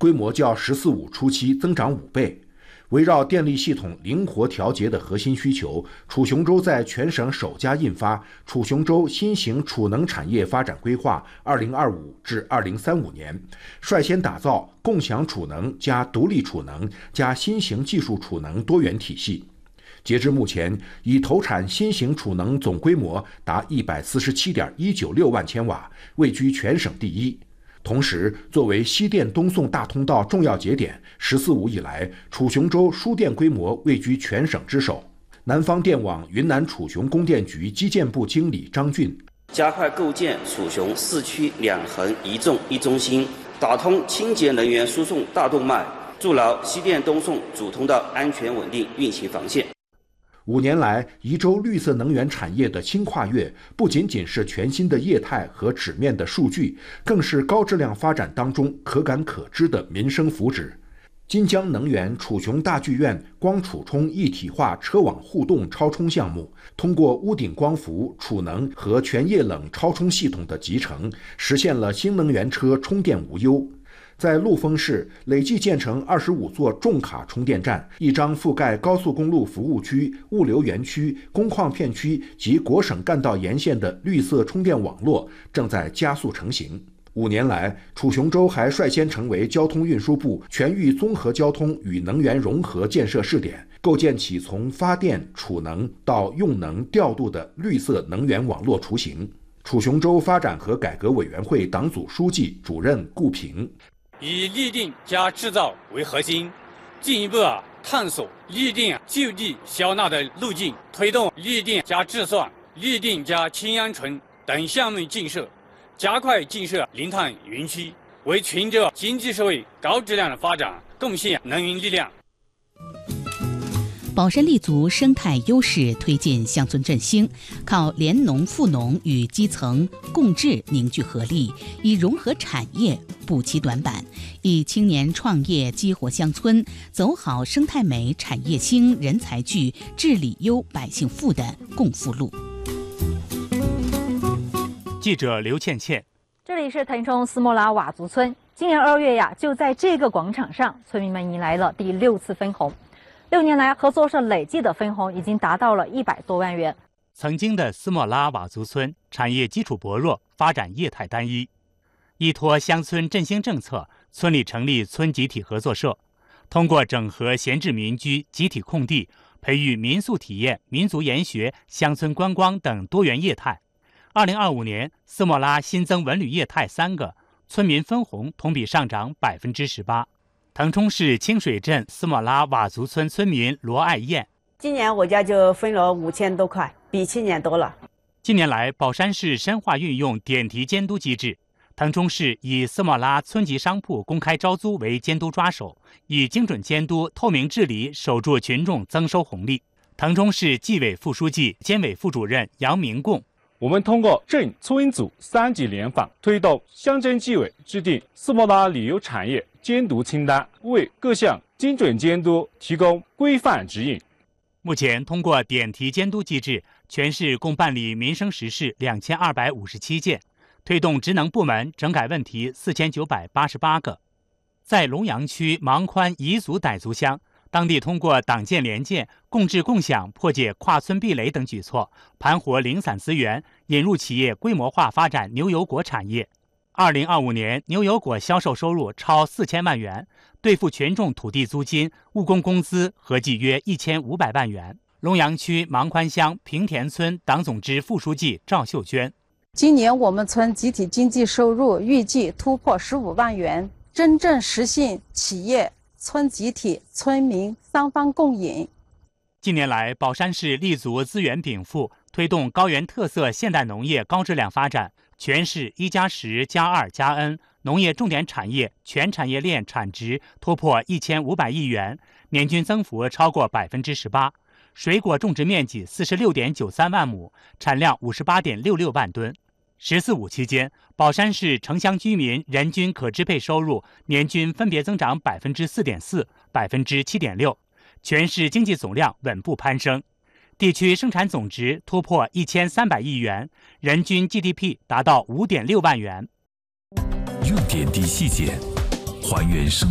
规模较“十四五”初期增长5倍。围绕电力系统灵活调节的核心需求，楚雄州在全省首家印发《楚雄州新型储能产业发展规划（2025至2035年）》，率先打造共享储能加独立储能加新型技术储能多元体系。截至目前，已投产新型储能总规模达147.196万千瓦，位居全省第一。同时，作为西电东送大通道重要节点，“十四五”以来，楚雄州输电规模位居全省之首。南方电网云南楚雄供电局基建部经理张俊： 加快构建楚雄4区2横1纵1中心，打通清洁能源输送大动脉，筑牢西电东送主通道安全稳定运行防线。 5年来，宜州绿色能源产业的新跨越，不仅仅是全新的业态和纸面的数据，更是高质量发展当中可感可知的民生福祉。金江能源楚雄大剧院光储充一体化车网互动超充项目，通过屋顶光伏、储能和全液冷超充系统的集成，实现了新能源车充电无忧。在陆丰市，累计建成25座重卡充电站，1张覆盖高速公路服务区、物流园区、工矿片区及国省干道沿线的绿色充电网络正在加速成型。5年来，楚雄州还率先成为交通运输部全域综合交通与能源融合建设试点，构建起从发电、储能到用能调度的绿色能源网络雏形。楚雄州发展和改革委员会党组书记、主任顾平： 以立定加制造为核心，进一步探索立定就地消纳的路径，推动立定加制算、立定加氢氧醇等项目建设，加快建设零碳园区，为全州经济社会高质量的发展贡献能源力量。 宝山立足生态优势，推进乡村振兴，靠联农富农与基层共治凝聚合力，以融合产业补齐短板，以青年创业激活乡村，走好生态美、产业兴、人才聚、治理优、百姓富的共富路。 记者刘倩倩， 这里是腾冲斯莫拉佤族村。今年2月呀，就在这个广场上，村民们迎来了第6次分红。6年来，合作社累计的分红已经达到了100多万元。 曾经的斯莫拉佤族村产业基础薄弱，发展业态单一。依托乡村振兴政策，村里成立村集体合作社，通过整合闲置民居、集体空地，培育民宿体验、民族研学、乡村观光等多元业态。2025年，斯莫拉新增文旅业态3个，村民分红同比上涨18%。腾冲市清水镇斯莫拉佤族村村民罗爱燕： 今年我家就分了5000多块，比去年多了。 近年来，宝山市深化运用点题监督机制，腾冲市以斯莫拉村级商铺公开招租为监督抓手，以精准监督、透明治理守住群众增收红利。腾冲市纪委副书记、监委副主任杨明贡： 我们通过镇村组3级联访，推动乡镇纪委制定斯莫拉旅游产业监督清单，为各项精准监督提供规范指引。 目前，通过点题监督机制，全市共办理民生实事2257件，推动职能部门整改问题4988个。在龙阳区芒宽彝族傣族乡，当地通过党建联建、共治共享破解跨村壁垒等举措，盘活零散资源，引入企业规模化发展牛油果产业。2025年，牛油果销售收入超4000万元，兑付群众土地租金、务工工资合计约1500万元。龙阳区芒宽乡平田村党总支副书记赵秀娟： 今年我们村集体经济收入预计突破15万元，真正实现企业、村集体、村民3方共赢。 近年来，宝山市立足资源禀赋，推动高原特色现代农业高质量发展，全市1+10+2+N 农业重点产业全产业链产值突破1500亿元，年均增幅超过18%。水果种植面积46.93万亩，产量58.66万吨。“14·5”期间，宝山市城乡居民人均可支配收入年均分别增长4.4%、7.6%，全市经济总量稳步攀升，地区生产总值突破1300亿元，人均 GDP 达到5.6万元。 用点滴细节还原生